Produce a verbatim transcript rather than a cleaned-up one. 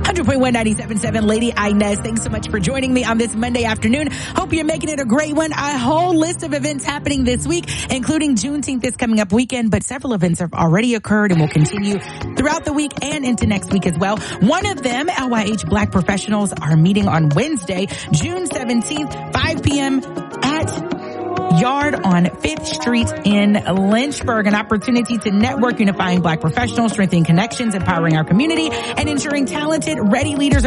hundred point one, ninety-seven point seven, Lady Inez. Thanks so much for joining me on this Monday afternoon. Hope you're making it a great one. A whole list of events happening this week, including Juneteenth this coming up weekend, but several events have already occurred and will continue throughout the week and into next week as well. One of them, L Y H Black Professionals, are meeting on Wednesday, June seventeenth, five p.m. at Yard on fifth Street in Lynchburg. An opportunity to network, unifying Black professionals, strengthening connections, empowering our community, and ensuring talented, ready leaders